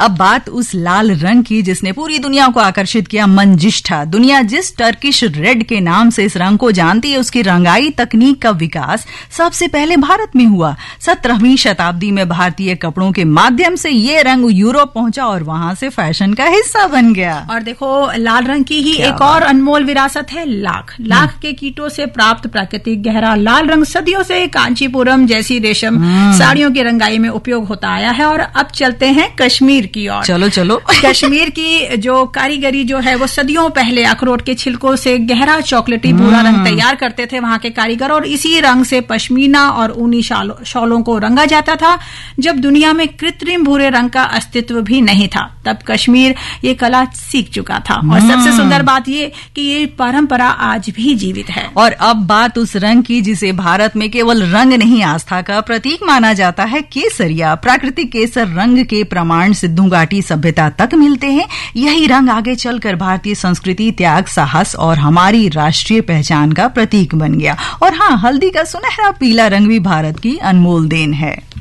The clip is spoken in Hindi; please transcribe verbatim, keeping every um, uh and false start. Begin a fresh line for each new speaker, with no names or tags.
अब बात उस लाल रंग की जिसने पूरी दुनिया को आकर्षित किया, मंजिष्ठा। दुनिया जिस टर्किश रेड के नाम से इस रंग को जानती है, उसकी रंगाई तकनीक का विकास सबसे पहले भारत में हुआ। सत्रहवीं शताब्दी में भारतीय कपड़ों के माध्यम से ये रंग यूरोप पहुंचा और वहां से फैशन का हिस्सा बन गया।
और देखो, लाल रंग की ही एक और अनमोल विरासत है लाख। लाख के कीटों से प्राप्त प्राकृतिक गहरा लाल रंग सदियों से कांचीपुरम जैसी रेशम साड़ियों की रंगाई में उपयोग होता आया है। और अब चलते हैं कश्मीर की ओर।
चलो चलो
कश्मीर की जो कारीगरी जो है वो सदियों पहले अखरोट के छिलकों से गहरा चॉकलेटी भूरा रंग तैयार करते थे वहां के कारीगर, और इसी रंग से पश्मीना और ऊनी शॉलों को रंगा जाता था। जब दुनिया में कृत्रिम भूरे रंग का अस्तित्व भी नहीं था, तब कश्मीर ये कला सीख चुका था। और सबसे सुंदर बात ये कि ये परंपरा आज भी जीवित है।
और अब बात उस रंग की जिसे भारत में केवल रंग नहीं, आस्था का प्रतीक माना जाता है, केसरिया। प्राकृतिक केसर रंग के प्रमाण सिद्धू घाटी सभ्यता तक मिलते हैं। यही रंग आगे चलकर भारतीय संस्कृति, त्याग, साहस और हमारी राष्ट्रीय पहचान का प्रतीक बन गया। और हाँ, हल्दी का सुनहरा पीला रंग भी भारत की अनमोल देन है।